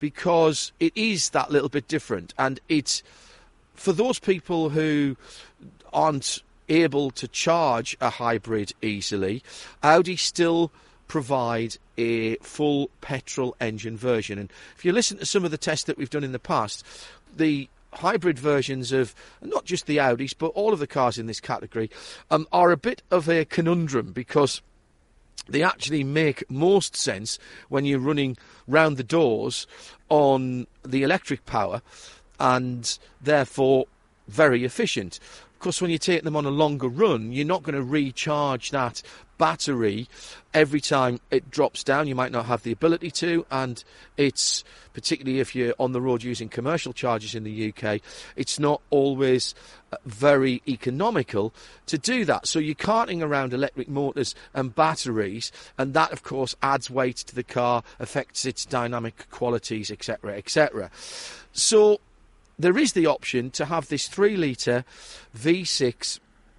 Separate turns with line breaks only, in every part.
because it is that little bit different. And it's for those people who aren't able to charge a hybrid easily, Audi still provide a full petrol engine version. And if you listen to some of the tests that we've done in the past, the hybrid versions of not just the Audis but all of the cars in this category are a bit of a conundrum, because they actually make most sense when you're running round the doors on the electric power, and therefore very efficient. Of course, when you take them on a longer run, you're not going to recharge that battery every time it drops down. You might not have the ability to, and it's, particularly if you're on the road using commercial chargers in the UK, it's not always very economical to do that. So you're carting around electric motors and batteries, and that, of course, adds weight to the car, affects its dynamic qualities, etc., etc. So there is the option to have this 3-litre V6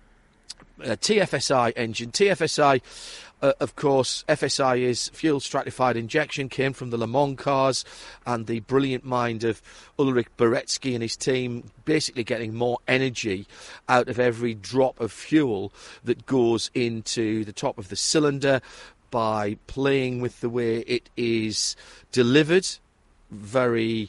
TFSI engine. TFSI, of course, FSI is fuel stratified injection, came from the Le Mans cars, and the brilliant mind of Ulrich Beretsky and his team, basically getting more energy out of every drop of fuel that goes into the top of the cylinder by playing with the way it is delivered very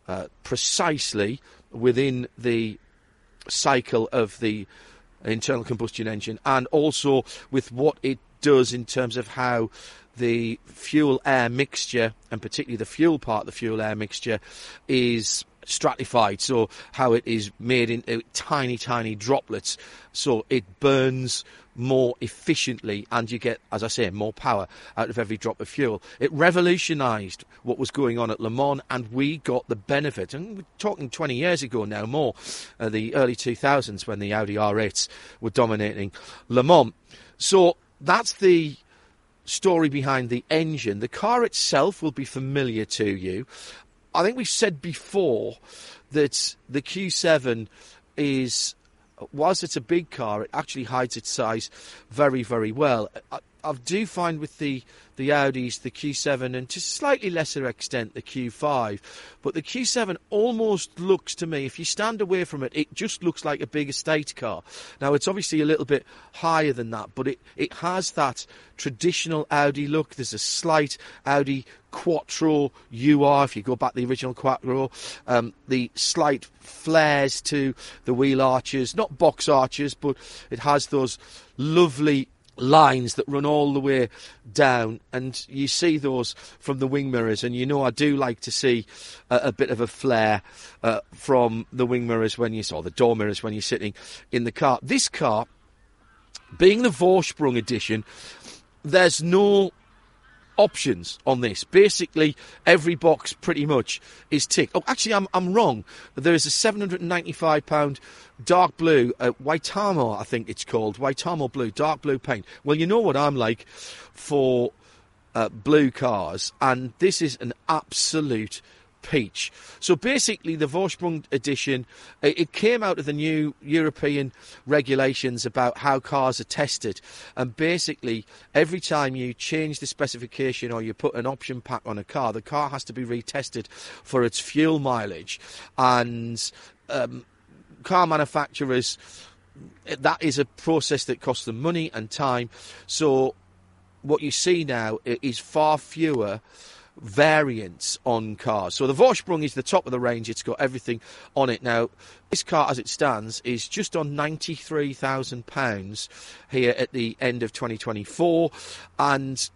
precisely within the cycle of the internal combustion engine, and also with what it does in terms of how the fuel-air mixture, and particularly the fuel part of the fuel-air mixture, is stratified, so how it is made into tiny, tiny droplets, so it burns more efficiently, and you get, as I say, more power out of every drop of fuel. It revolutionised what was going on at Le Mans, and we got the benefit. And we're talking 20 years ago now, more, the early 2000s, when the Audi R8s were dominating Le Mans. So that's the story behind the engine. The car itself will be familiar to you. I think we've said before that the Q7 is, whilst it's a big car, it actually hides its size very, very well. I do find with the Audis, the Q7, and to a slightly lesser extent the Q5, but the Q7 almost looks to me, if you stand away from it, it just looks like a big estate car. Now, it's obviously a little bit higher than that, but it has that traditional Audi look. There's a slight Audi Quattro UR, if you go back to the original Quattro, the slight flares to the wheel arches, not box arches, but it has those lovely lines that run all the way down, and you see those from the wing mirrors, and you know I do like to see a bit of a flare from the wing mirrors when you saw the door mirrors when you're sitting in the car. This car, being the Vorsprung edition, there's no options on this. Basically, every box pretty much is ticked. Oh, actually, I'm wrong. There is a £795 dark blue, Waitamo, I think it's called, Waitamo blue, dark blue paint. Well, you know what I'm like for blue cars, and this is an absolute peach. So basically, the Vorsprung edition, it came out of the new European regulations about how cars are tested, and basically every time you change the specification or you put an option pack on a car, the car has to be retested for its fuel mileage, and car manufacturers, that is a process that costs them money and time. So what you see now is far fewer variants on cars. So the Vorsprung is the top of the range. It's got everything on it. Now, this car as it stands is just on £93,000 here at the end of 2024, and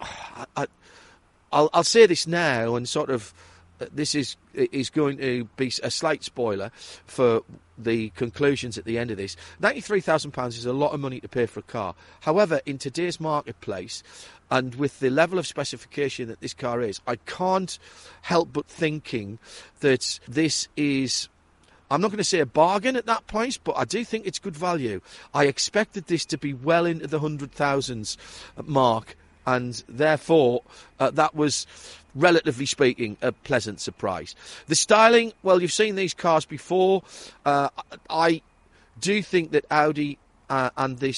I'll say this now, and sort of this is going to be a slight spoiler for the conclusions at the end of this. £93,000 is a lot of money to pay for a car. However, in today's marketplace, and with the level of specification that this car is, I can't help but thinking that this is, I'm not going to say a bargain at that price, but I do think it's good value. I expected this to be well into the 100,000s mark, and therefore that was, relatively speaking, a pleasant surprise. The styling, well, you've seen these cars before. I do think that Audi and this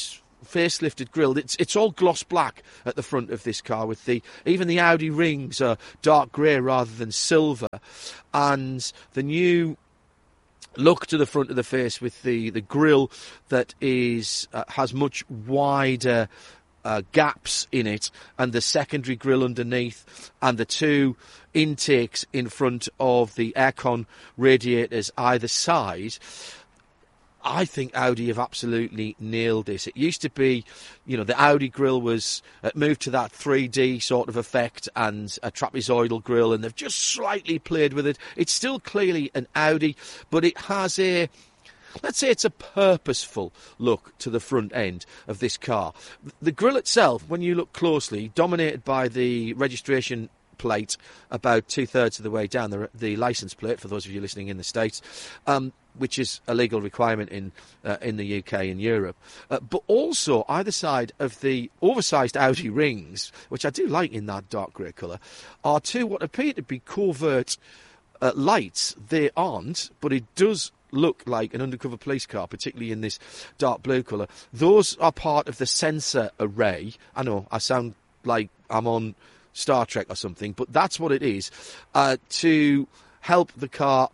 facelifted grille. It's all gloss black at the front of this car, with even the Audi rings are dark grey rather than silver, and the new look to the front of the face with the grille that has much wider gaps in it, and the secondary grille underneath, and the two intakes in front of the aircon radiators either side. I think Audi have absolutely nailed this. It used to be, the Audi grille was moved to that 3D sort of effect and a trapezoidal grille, and they've just slightly played with it. It's still clearly an Audi, but it has let's say it's a purposeful look to the front end of this car. The grille itself, when you look closely, dominated by the registration plate about 2/3 of the way down, the licence plate, for those of you listening in the States, which is a legal requirement in the UK and Europe. But also, either side of the oversized Audi rings, which I do like in that dark grey colour, are two what appear to be covert lights. They aren't, but it does look like an undercover police car, particularly in this dark blue colour. Those are part of the sensor array. I know, I sound like I'm on Star Trek or something, but that's what it is, to help the car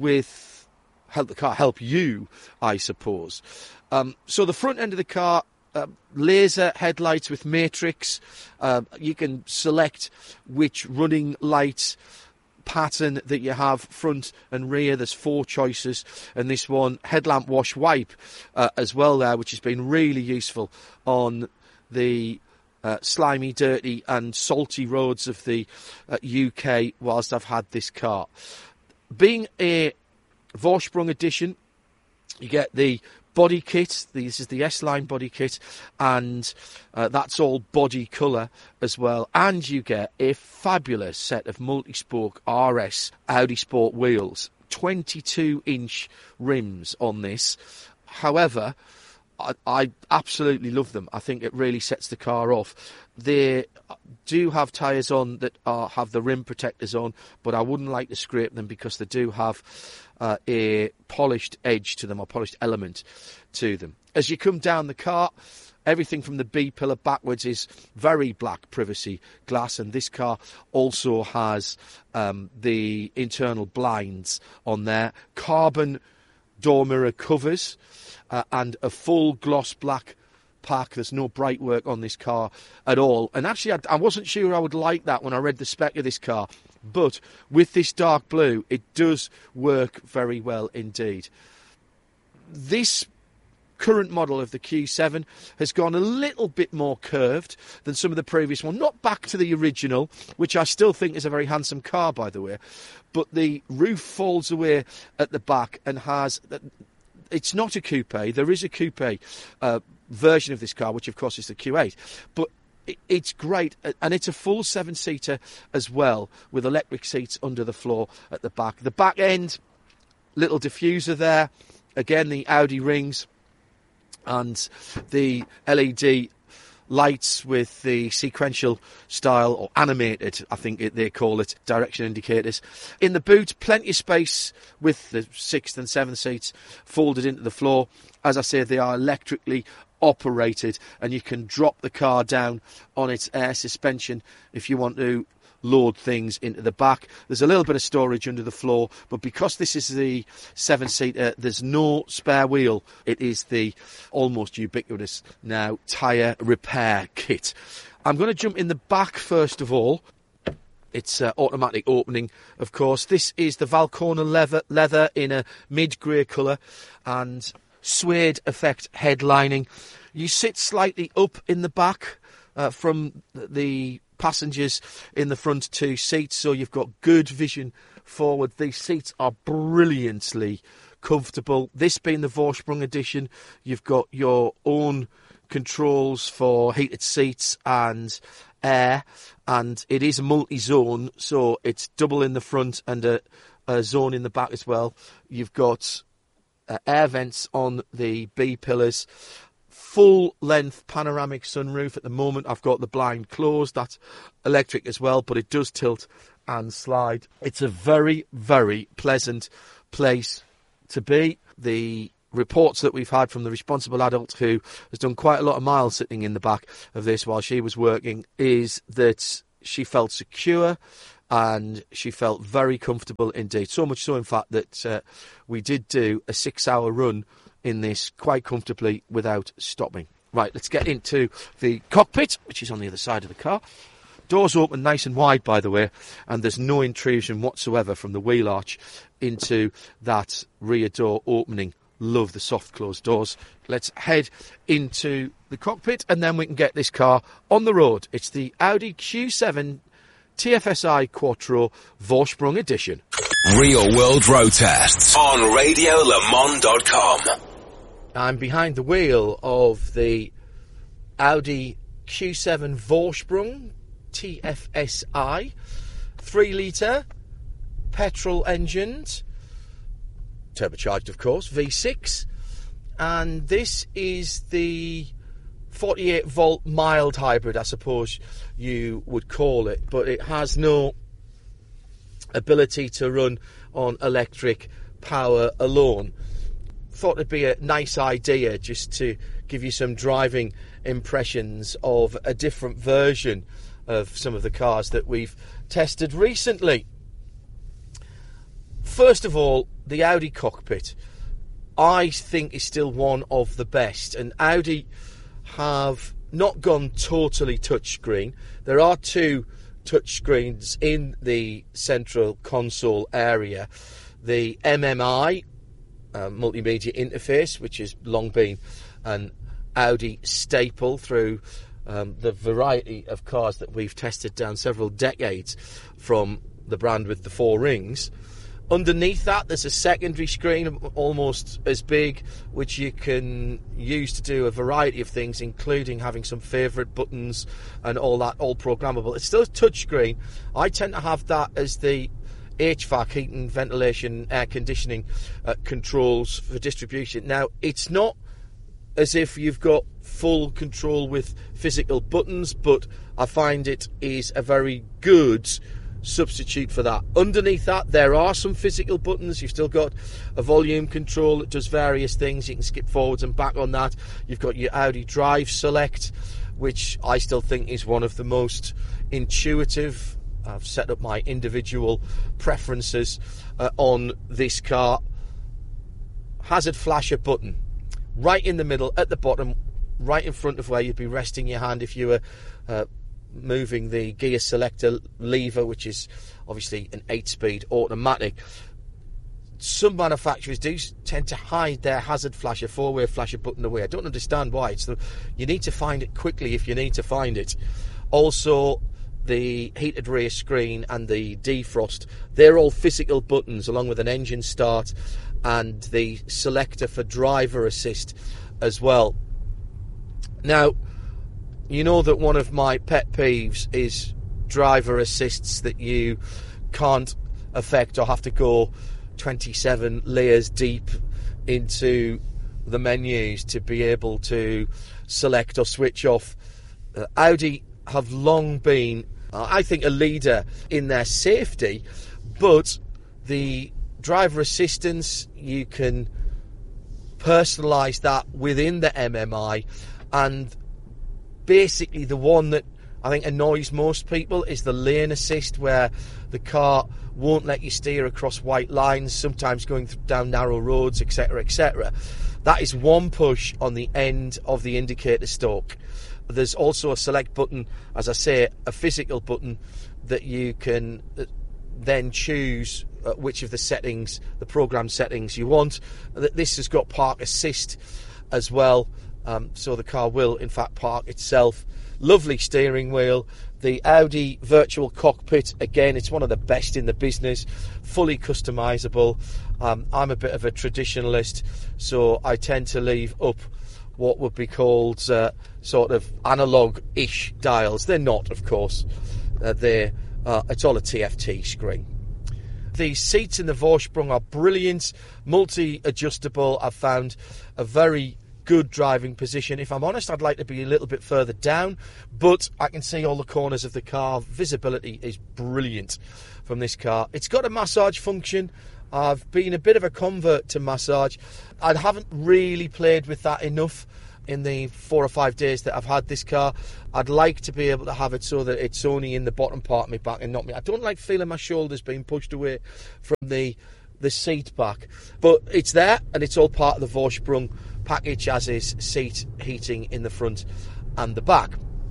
help you, I suppose. So the front end of the car, laser headlights with matrix. You can select which running light pattern that you have, front and rear. There's 4 choices, and this one, headlamp wash wipe as well there, which has been really useful on the slimy, dirty and salty roads of the UK whilst I've had this car. Being a Vorsprung edition, you get the body kit. This is the S-Line body kit, and that's all body colour as well. And you get a fabulous set of multi-spoke RS Audi Sport wheels, 22-inch rims on this. However, I absolutely love them. I think it really sets the car off. They do have tyres on that have the rim protectors on, but I wouldn't like to scrape them because they do have a polished edge to them, or polished element to them. As you come down the car, everything from the B pillar backwards is very black privacy glass, and this car also has the internal blinds on there, carbon door mirror covers, and a full gloss black pack. There's no bright work on this car at all, and actually I wasn't sure I would like that when I read the spec of this car, but with this dark blue it does work very well indeed. This current model of the Q7 has gone a little bit more curved than some of the previous one, not back to the original, which I still think is a very handsome car, by the way, but the roof folds away at the back and has... It's not a coupe. There is a coupe version of this car, which of course is the Q8, but it's great, and it's a full 7-seater as well, with electric seats under the floor at the back. The back end, little diffuser there, again the Audi rings, and the LED lights with the sequential style, or animated, I think they call it, direction indicators. In the boot, plenty of space with the 6th and 7th seats folded into the floor. As I say, they are electrically operated, and you can drop the car down on its air suspension if you want to load things into the back. There's a little bit of storage under the floor, but because this is the 7-seater, there's no spare wheel. It is the almost ubiquitous now tyre repair kit. I'm going to jump in the back first of all. It's automatic opening, of course. This is the Valcona leather in a mid-grey colour and suede effect headlining. You sit slightly up in the back from the passengers in the front 2 seats, so you've got good vision forward. These seats are brilliantly comfortable. This being the Vorsprung edition, you've got your own controls for heated seats and air, and it is a multi-zone, so it's double in the front and a zone in the back as well. You've got air vents on the B pillars, full-length panoramic sunroof. At the moment, I've got the blind closed. That's electric as well, but it does tilt and slide. It's a very, very pleasant place to be. The reports that we've had from the responsible adult who has done quite a lot of miles sitting in the back of this while she was working is that she felt secure and she felt very comfortable indeed. So much so, in fact, that we did do a 6-hour run in this quite comfortably without stopping. Right, let's get into the cockpit, which is on the other side of the car. Doors open nice and wide, by the way, and there's no intrusion whatsoever from the wheel arch into that rear door opening. Love the soft closed doors. Let's head into the cockpit and then we can get this car on the road. It's the Audi Q7 TFSI Quattro Vorsprung Edition.
Real World Road Tests on RadioLeMans.com.
I'm behind the wheel of the Audi Q7 Vorsprung TFSI 3-litre petrol engined, turbocharged of course, V6, and this is the 48 volt mild hybrid, I suppose you would call it, but it has no ability to run on electric power alone. Thought it'd be a nice idea just to give you some driving impressions of a different version of some of the cars that we've tested recently. First of all, the Audi cockpit, I think, is still one of the best, and Audi have not gone totally touchscreen. There are 2 touchscreens in the central console area. The MMI, multimedia interface, which has long been an Audi staple through the variety of cars that we've tested down several decades from the brand with the 4 rings. Underneath that, there's a secondary screen almost as big, which you can use to do a variety of things, including having some favourite buttons and all that, all programmable. It's still a touchscreen. I tend to have that as the HVAC, heating, ventilation, air conditioning controls for distribution. Now, it's not as if you've got full control with physical buttons, but I find it is a very good substitute for that. Underneath that, there are some physical buttons. You've still got a volume control that does various things. You can skip forwards and back on that. You've got your Audi Drive Select, which I still think is one of the most intuitive. I've set up my individual preferences on this car. Hazard flasher button right in the middle, at the bottom, right in front of where you'd be resting your hand if you were moving the gear selector lever, which is obviously an 8-speed automatic. Some manufacturers do tend to hide their hazard flasher, 4-way flasher button away. I don't understand why. You need to find it quickly if you need to find it. Also, the heated rear screen and the defrost, they're all physical buttons, along with an engine start and the selector for driver assist as well. Now, you know that one of my pet peeves is driver assists that you can't affect or have to go 27 layers deep into the menus to be able to select or switch off. Audi have long been, I think, a leader in their safety, but the driver assistance, you can personalise that within the MMI, and basically the one that I think annoys most people is the lane assist, where the car won't let you steer across white lines, sometimes going down narrow roads, etc., etc. That is one push on the end of the indicator stalk. There's also a select button, as I say, a physical button that you can then choose which of the settings, the program settings you want. This has got park assist as well, so the car will in fact park itself. Lovely steering wheel. The Audi virtual cockpit, again, it's one of the best in the business, fully customizable. I'm a bit of a traditionalist, so I tend to leave up what would be called sort of analog-ish dials. They're not, of course. It's all a TFT screen. The seats in the Vorsprung are brilliant, multi-adjustable. I've found a very good driving position. If I'm honest, I'd like to be a little bit further down, but I can see all the corners of the car. Visibility is brilliant from this car. It's got a massage function. I've been a bit of a convert to massage. I haven't really played with that enough in the 4 or 5 days that I've had this car. I'd like to be able to have it so that it's only in the bottom part of my back and not me. I don't like feeling my shoulders being pushed away from the seat back. But it's there, and it's all part of the Vorsprung package, as is seat heating in the front and the back.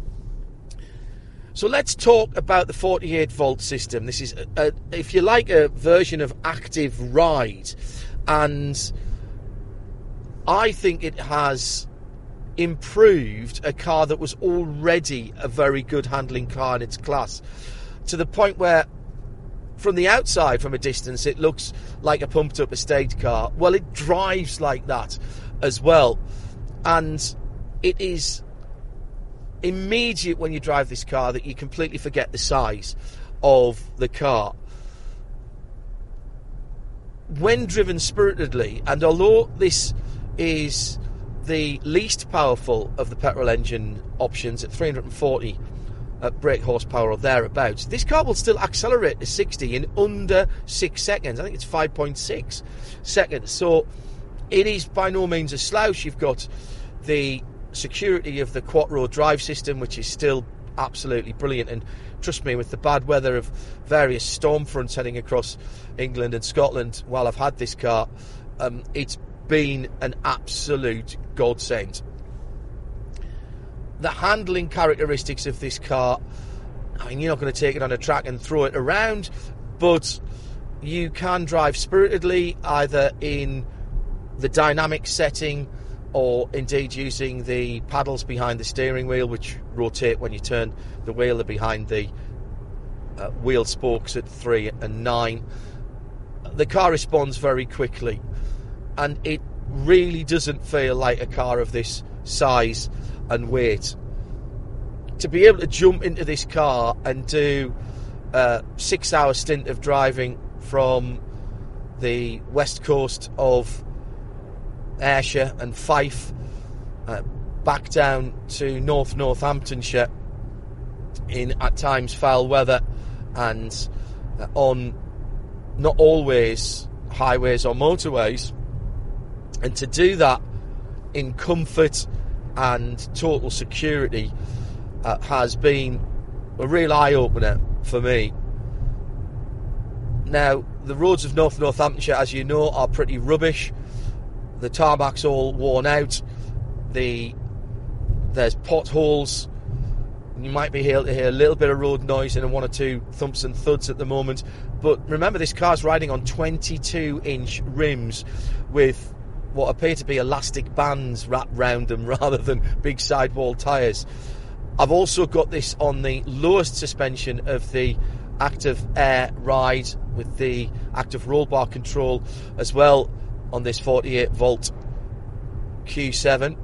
So let's talk about the 48 volt system. This is, if you like, a version of Active Ride, and I think it has improved a car that was already a very good handling car in its class, to the point where from the outside, from a distance, it looks like a pumped up estate car. Well, it drives like that as well, and it is immediate when you drive this car that you completely forget the size of the car. When driven spiritedly, and although this is the least powerful of the petrol engine options at 340 brake horsepower or thereabouts, this car will still accelerate to 60 in under 6 seconds. I think it's 5.6 seconds. So it is by no means a slouch. You've got the security of the Quattro drive system, which is still absolutely brilliant, and trust me, with the bad weather of various storm fronts heading across England and Scotland while I've had this car, it's been an absolute godsend. The handling characteristics of this car, I mean, you're not going to take it on a track and throw it around, but you can drive spiritedly either in the dynamic setting or indeed using the paddles behind the steering wheel, which rotate when you turn the wheel. They're behind the wheel spokes at 3 and 9. The car responds very quickly, and it really doesn't feel like a car of this size and weight. To be able to jump into this car and do a 6-hour stint of driving from the west coast of Ayrshire and Fife back down to Northamptonshire in at times foul weather and on not always highways or motorways, and to do that in comfort and total security has been a real eye-opener for me. Now, the roads of Northamptonshire, as you know, are pretty rubbish. The tarmac's all worn out. There's potholes. You might be able to hear a little bit of road noise and 1 or 2 thumps and thuds at the moment. But remember, this car's riding on 22-inch rims with what appear to be elastic bands wrapped round them rather than big sidewall tyres. I've also got this on the lowest suspension of the Active Air Ride with the active roll bar control as well on this 48 volt Q7.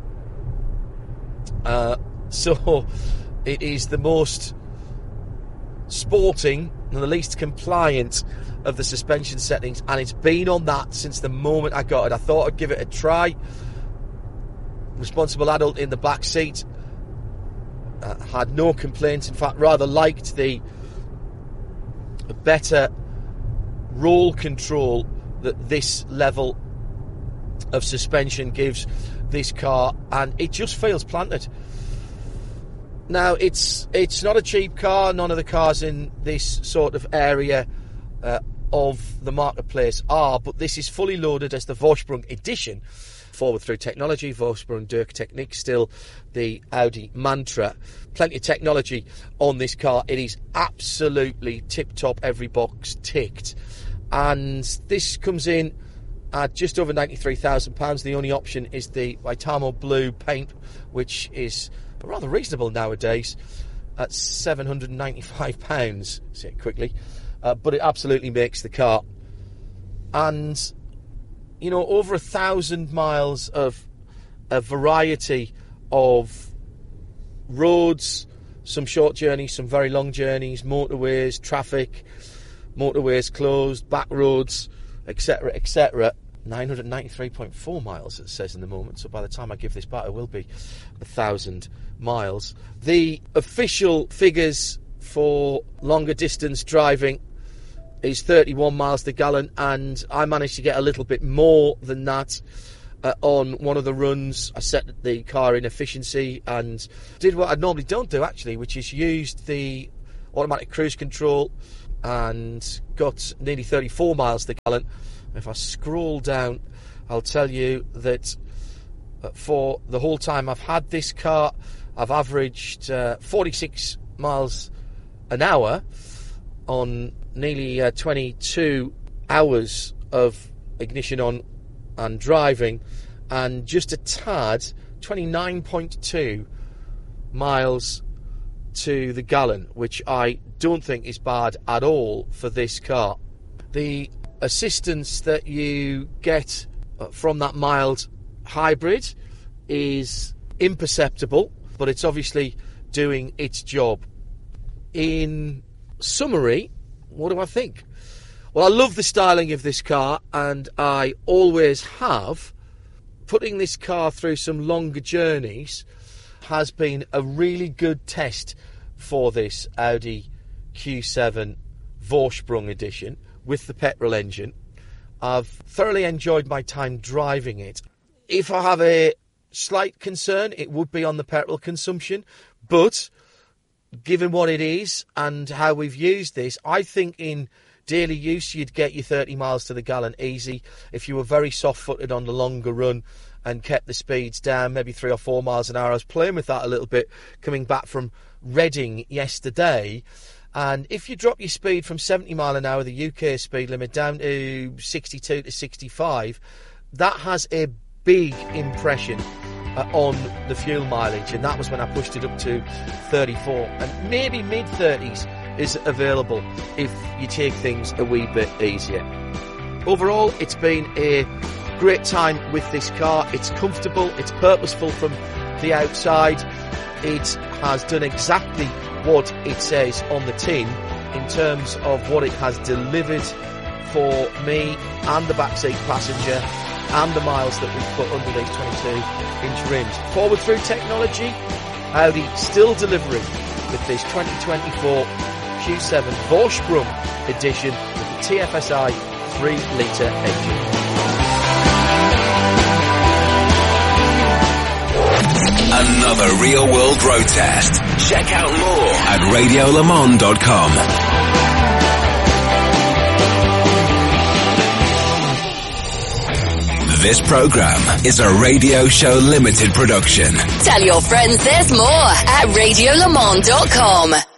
So it is the most sporting and the least compliant of the suspension settings, and it's been on that since the moment I got it. I thought I'd give it a try. Responsible adult in the back seat, had no complaints. In fact, rather liked the better roll control that this level of suspension gives this car, and it just feels planted. Now, it's not a cheap car. None of the cars in this sort of area of the marketplace are, but this is fully loaded as the Vorsprung edition. Forward through technology, Vorsprung durch Technik, still the Audi mantra. Plenty of technology on this car. It is absolutely tip-top, every box ticked. And this comes in at just over £93,000. The only option is the Vitamo Blue paint, which is rather reasonable nowadays at £795, say it quickly. But it absolutely makes the car. And, you know, over 1,000 miles of a variety of roads, some short journeys, some very long journeys, motorways, traffic, motorways closed, back roads, etc., etc. 993.4 miles, it says in the moment. So by the time I give this back, it will be 1,000 miles. The official figures for longer distance driving is 31 miles to the gallon, and I managed to get a little bit more than that on one of the runs. I set the car in efficiency and did what I normally don't do, actually, which is used the automatic cruise control and got nearly 34 miles to the gallon. If I scroll down, I'll tell you that for the whole time I've had this car, I've averaged 46 miles an hour on nearly 22 hours of ignition on and driving, and just a tad, 29.2 miles to the gallon, which I don't think is bad at all for this car. The assistance that you get from that mild hybrid is imperceptible, but it's obviously doing its job. In summary, what do I think? Well, I love the styling of this car, and I always have. Putting this car through some longer journeys has been a really good test for this Audi Q7 Vorsprung edition with the petrol engine. I've thoroughly enjoyed my time driving it. If I have a slight concern, it would be on the petrol consumption, but given what it is and how we've used this, I think in daily use you'd get your 30 miles to the gallon easy. If you were very soft-footed on the longer run and kept the speeds down, maybe 3 or 4 miles an hour. I was playing with that a little bit coming back from Reading yesterday, and if you drop your speed from 70 mile an hour, the UK speed limit, down to 62 to 65, that has a big impression on the fuel mileage, and that was when I pushed it up to 34, and maybe mid-30s is available if you take things a wee bit easier. Overall, it's been a great time with this car. It's comfortable, it's purposeful from the outside, it has done exactly what it says on the tin in terms of what it has delivered for me and the backseat passenger and the miles that we've put under these 22-inch rims. Forward through technology, Audi still delivering with this 2024 Q7 Vorsprung edition with the TFSI 3-litre engine.
Another Real World Road Test. Check out more at radiolemans.com. This program is a Radio Show Limited production.
Tell your friends there's more at radiolemans.com.